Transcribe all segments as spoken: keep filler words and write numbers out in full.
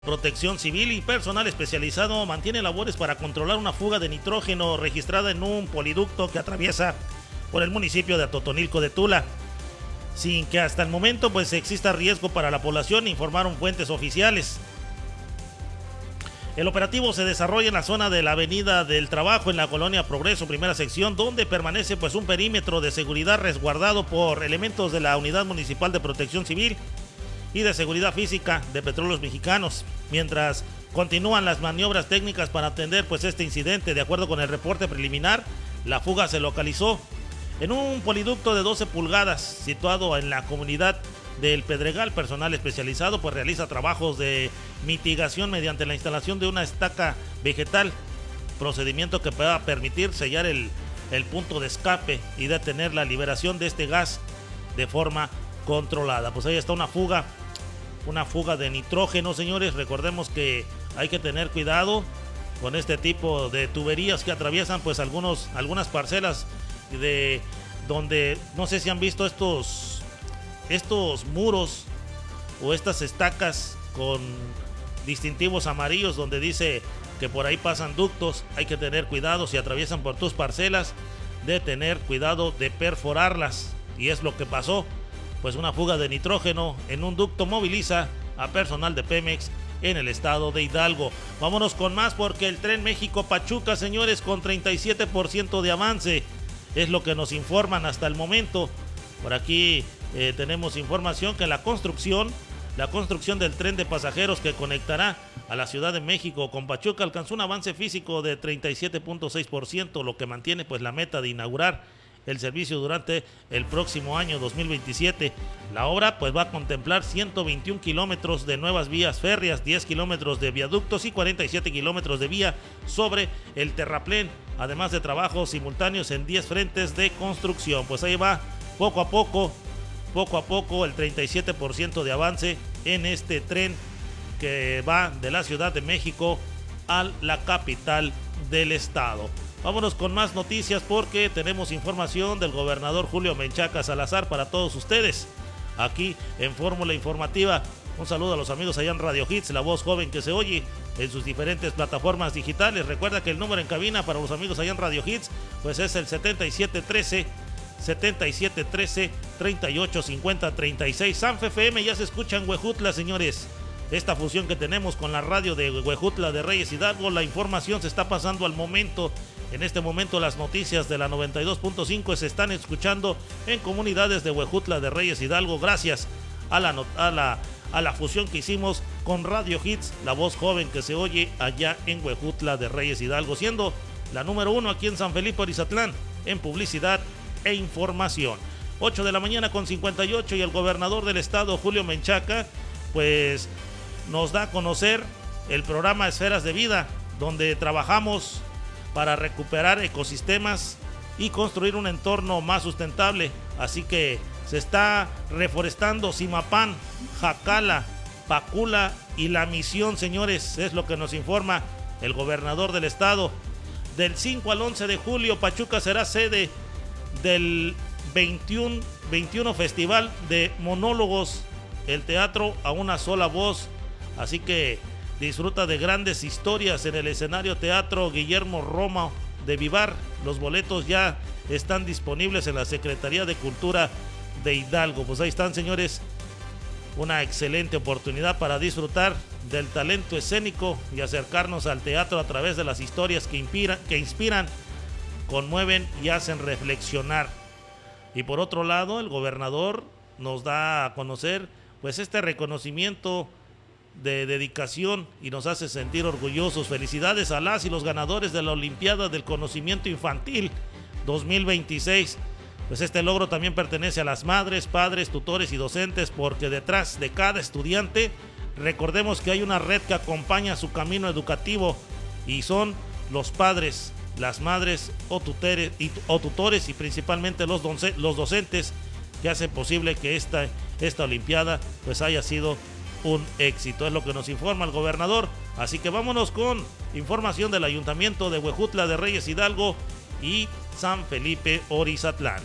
Protección Civil y personal especializado mantiene labores para controlar una fuga de nitrógeno registrada en un poliducto que atraviesa por el municipio de Atotonilco de Tula, sin que hasta el momento pues exista riesgo para la población, informaron fuentes oficiales. El operativo se desarrolla en la zona de la Avenida del Trabajo, en la colonia Progreso, primera sección, donde permanece pues un perímetro de seguridad resguardado por elementos de la Unidad Municipal de Protección Civil y de Seguridad Física de Petróleos Mexicanos, mientras continúan las maniobras técnicas para atender pues este incidente. De acuerdo con el reporte preliminar, la fuga se localizó en un poliducto de doce pulgadas situado en la comunidad del Pedregal. Personal especializado pues realiza trabajos de mitigación mediante la instalación de una estaca vegetal, procedimiento que pueda permitir sellar el, el punto de escape y detener la liberación de este gas de forma controlada. Pues ahí está una fuga una fuga de nitrógeno, señores. Recordemos que hay que tener cuidado con este tipo de tuberías que atraviesan pues algunos algunas parcelas de donde no sé si han visto estos estos muros o estas estacas con distintivos amarillos donde dice que por ahí pasan ductos. Hay que tener cuidado si atraviesan por tus parcelas, de tener cuidado de perforarlas, y es lo que pasó. Pues una fuga de nitrógeno en un ducto moviliza a personal de Pemex en el estado de Hidalgo. Vámonos con más, porque el tren México-Pachuca, señores, con treinta y siete por ciento de avance, es lo que nos informan hasta el momento. Por aquí eh, tenemos información que la construcción, la construcción del tren de pasajeros que conectará a la Ciudad de México con Pachuca alcanzó un avance físico de treinta y siete punto seis por ciento, lo que mantiene pues la meta de inaugurar el servicio durante el próximo año dos mil veintisiete. La obra pues va a contemplar ciento veintiún kilómetros de nuevas vías férreas, diez kilómetros de viaductos y cuarenta y siete kilómetros de vía sobre el terraplén, además de trabajos simultáneos en diez frentes de construcción. Pues ahí va poco a poco, poco a poco el treinta y siete por ciento de avance en este tren que va de la Ciudad de México a la capital del estado. Vámonos con más noticias, porque tenemos información del gobernador Julio Menchaca Salazar para todos ustedes aquí en Fórmula Informativa. Un saludo a los amigos allá en Radio Hits, la voz joven que se oye en sus diferentes plataformas digitales. Recuerda que el número en cabina para los amigos allá en Radio Hits pues es el setenta y siete trece, setenta y siete trece, treinta y ocho cincuenta, treinta y seis. Sanfe F M ya se escucha en Huejutla, señores. Esta fusión que tenemos con la radio de Huejutla de Reyes Hidalgo, la información se está pasando al momento. En este momento las noticias de la noventa y dos punto cinco se están escuchando en comunidades de Huejutla de Reyes Hidalgo, gracias a la, a la, a la fusión que hicimos con Radio Hits, la voz joven que se oye allá en Huejutla de Reyes Hidalgo, siendo la número uno aquí en San Felipe Orizatlán en publicidad e información. ocho de la mañana con cincuenta y ocho, y el gobernador del estado, Julio Menchaca, pues nos da a conocer el programa Esferas de Vida, donde trabajamos para recuperar ecosistemas y construir un entorno más sustentable. Así que se está reforestando Zimapán, Jacala, Pacula y La Misión, señores, es lo que nos informa el gobernador del estado. Del cinco al once de julio, Pachuca será sede del veintiuno, veintiuno Festival de Monólogos, el teatro a una sola voz. Así que disfruta de grandes historias en el escenario Teatro Guillermo Roma de Vivar. Los boletos ya están disponibles en la Secretaría de Cultura de Hidalgo. Pues ahí están, señores, una excelente oportunidad para disfrutar del talento escénico y acercarnos al teatro a través de las historias que inspiran, que inspiran, conmueven y hacen reflexionar. Y por otro lado, el gobernador nos da a conocer pues este reconocimiento de dedicación y nos hace sentir orgullosos. Felicidades a las y los ganadores de la Olimpiada del Conocimiento Infantil dos mil veintiséis. Pues este logro también pertenece a las madres, padres, tutores y docentes, porque detrás de cada estudiante, recordemos que hay una red que acompaña su camino educativo, y son los padres, las madres o tutores y, o tutores y principalmente los, donce, los docentes que hacen posible que esta, esta Olimpiada pues haya sido un éxito. Es lo que nos informa el gobernador. Así que vámonos con información del Ayuntamiento de Huejutla de Reyes Hidalgo y San Felipe Orizatlán.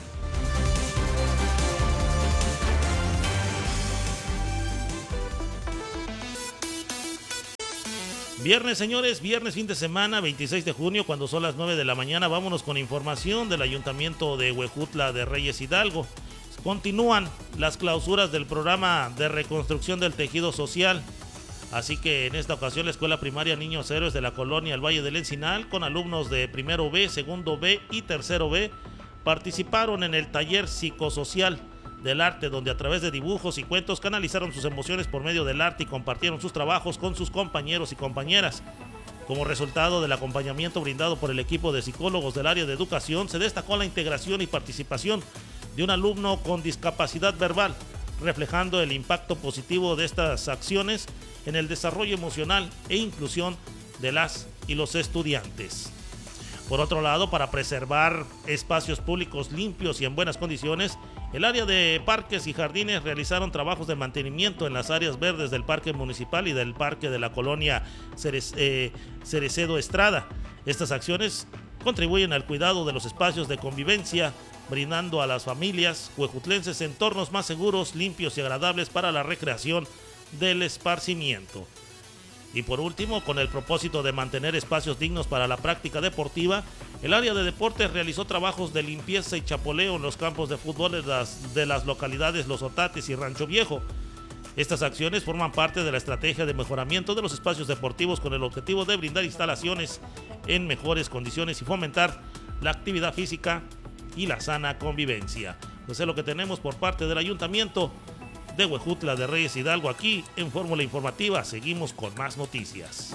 Viernes, señores, viernes fin de semana, veintiséis de junio, cuando son las nueve de la mañana, vámonos con información del Ayuntamiento de Huejutla de Reyes Hidalgo. Continúan las clausuras del programa de reconstrucción del tejido social. Así que en esta ocasión la Escuela Primaria Niños Héroes de la Colonia El Valle del Encinal, con alumnos de primero B, segundo B y tercero B, participaron en el taller psicosocial del arte, donde a través de dibujos y cuentos canalizaron sus emociones por medio del arte y compartieron sus trabajos con sus compañeros y compañeras. Como resultado del acompañamiento brindado por el equipo de psicólogos del área de educación, se destacó la integración y participación de un alumno con discapacidad verbal, reflejando el impacto positivo de estas acciones en el desarrollo emocional e inclusión de las y los estudiantes. Por otro lado, para preservar espacios públicos limpios y en buenas condiciones, el área de parques y jardines realizaron trabajos de mantenimiento en las áreas verdes del parque municipal y del parque de la colonia Cerec- eh, Cerecedo Estrada. Estas acciones contribuyen al cuidado de los espacios de convivencia, brindando a las familias huejutlenses entornos más seguros, limpios y agradables para la recreación del esparcimiento. Y por último, con el propósito de mantener espacios dignos para la práctica deportiva, el área de deportes realizó trabajos de limpieza y chapoleo en los campos de fútbol de las, de las localidades Los Otates y Rancho Viejo. Estas acciones forman parte de la estrategia de mejoramiento de los espacios deportivos con el objetivo de brindar instalaciones en mejores condiciones y fomentar la actividad física y la sana convivencia. Pues es lo que tenemos por parte del Ayuntamiento de Huejutla de Reyes Hidalgo aquí en Fórmula Informativa. Seguimos con más noticias.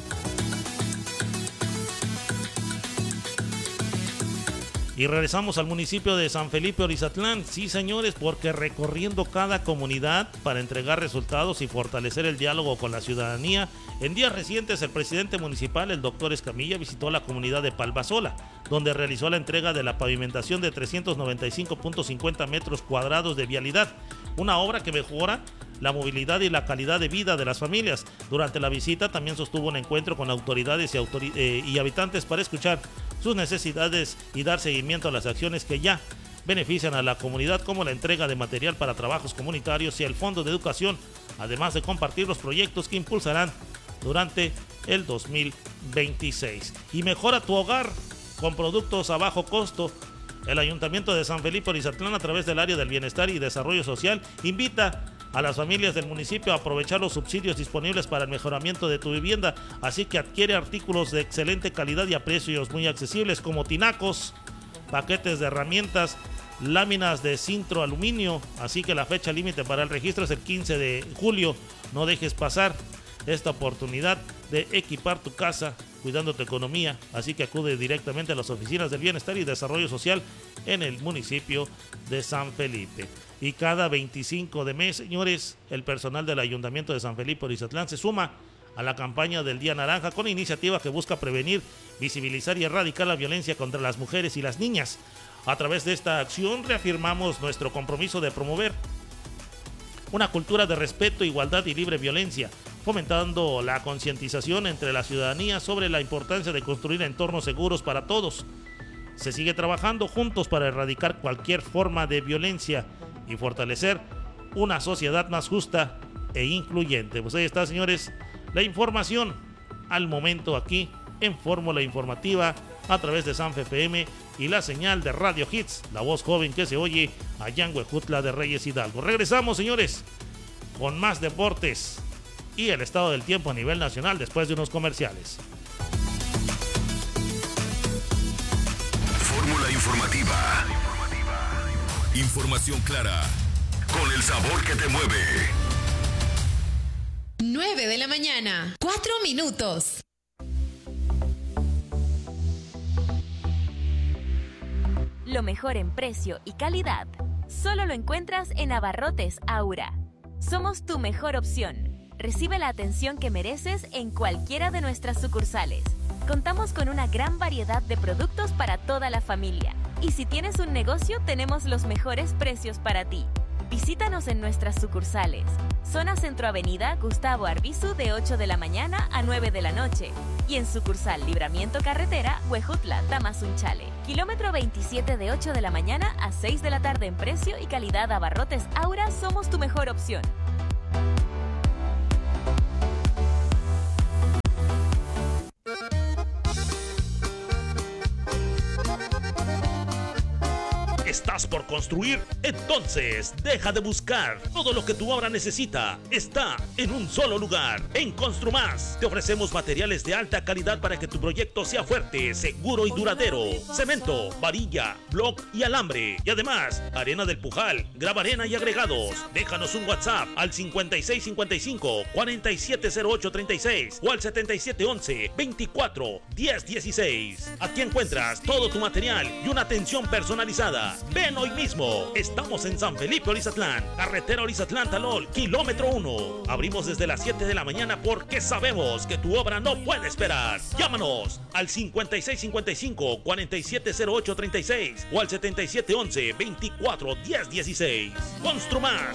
Y regresamos al municipio de San Felipe Orizatlán. Sí, señores, porque recorriendo cada comunidad para entregar resultados y fortalecer el diálogo con la ciudadanía, en días recientes el presidente municipal, el doctor Escamilla, visitó la comunidad de Palmasola, donde realizó la entrega de la pavimentación de trescientos noventa y cinco punto cincuenta metros cuadrados de vialidad, una obra que mejora la movilidad y la calidad de vida de las familias. Durante la visita también sostuvo un encuentro con autoridades y, autori- eh, y habitantes para escuchar sus necesidades y dar seguimiento a las acciones que ya benefician a la comunidad, como la entrega de material para trabajos comunitarios y el Fondo de Educación, además de compartir los proyectos que impulsarán durante el dos mil veintiséis. Y mejora tu hogar con productos a bajo costo. El Ayuntamiento de San Felipe Orizatlán, a través del área del bienestar y desarrollo social, invita a las familias del municipio a aprovechar los subsidios disponibles para el mejoramiento de tu vivienda. Así que adquiere artículos de excelente calidad y a precios muy accesibles, como tinacos, paquetes de herramientas, láminas de cintro aluminio. Así que la fecha límite para el registro es el quince de julio. No dejes pasar esta oportunidad de equipar tu casa cuidando tu economía. Así que acude directamente a las oficinas del bienestar y desarrollo social en el municipio de San Felipe. Y cada veinticinco de mes, señores, el personal del Ayuntamiento de San Felipe Orizatlán se suma a la campaña del Día Naranja, con iniciativa que busca prevenir, visibilizar y erradicar la violencia contra las mujeres y las niñas. A través de esta acción reafirmamos nuestro compromiso de promover una cultura de respeto, igualdad y libre violencia, fomentando la concientización entre la ciudadanía sobre la importancia de construir entornos seguros para todos. Se sigue trabajando juntos para erradicar cualquier forma de violencia y fortalecer una sociedad más justa e incluyente. Pues ahí está, señores, la información al momento aquí en Fórmula Informativa a través de San F P M y la señal de Radio Hits, la voz joven que se oye allá en Huejutla de Reyes Hidalgo. Regresamos, señores, con más deportes y el estado del tiempo a nivel nacional después de unos comerciales. Fórmula Informativa. Información clara, con el sabor que te mueve. nueve de la mañana, cuatro minutos. Lo mejor en precio y calidad solo lo encuentras en Abarrotes Aura. Somos tu mejor opción. Recibe la atención que mereces en cualquiera de nuestras sucursales. Contamos con una gran variedad de productos para toda la familia. Y si tienes un negocio, tenemos los mejores precios para ti. Visítanos en nuestras sucursales. Zona Centro Avenida Gustavo Arbizu, de ocho de la mañana a nueve de la noche. Y en sucursal Libramiento Carretera, Huejutla, Tamazunchale. Kilómetro veintisiete, de ocho de la mañana a seis de la tarde. En precio y calidad, Abarrotes Aura, somos tu mejor opción. ¿Estás por construir? Entonces, deja de buscar. Todo lo que tu obra necesita está en un solo lugar. En Construmás te ofrecemos materiales de alta calidad para que tu proyecto sea fuerte, seguro y duradero. Cemento, varilla, block y alambre. Y además, arena del Pujal, gravarena y agregados. Déjanos un WhatsApp al cincuenta y seis cincuenta y cinco, cuarenta y siete cero ocho treinta y seis o al setenta y siete once, veinticuatro, diez dieciséis. Aquí encuentras todo tu material y una atención personalizada. Ven hoy mismo. Estamos en San Felipe Orizatlán, carretera Orizatlán-Talol, kilómetro uno. Abrimos desde las siete de la mañana porque sabemos que tu obra no puede esperar. Llámanos al cincuenta y seis cincuenta y cinco, cuarenta y siete cero ocho treinta y seis o al setenta y siete once, veinticuatro, diez dieciséis. Construmás,